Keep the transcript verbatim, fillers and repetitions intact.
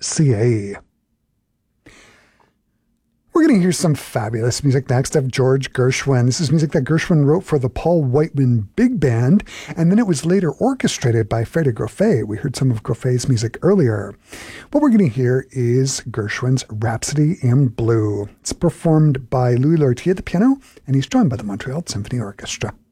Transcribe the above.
C A. We're going to hear some fabulous music next. I have George Gershwin. This is music that Gershwin wrote for the Paul Whiteman Big Band, and then it was later orchestrated by Freddy Groffet. We heard some of Groffet's music earlier. What we're going to hear is Gershwin's Rhapsody in Blue. It's performed by Louis Lortie at the piano, and he's joined by the Montreal Symphony Orchestra.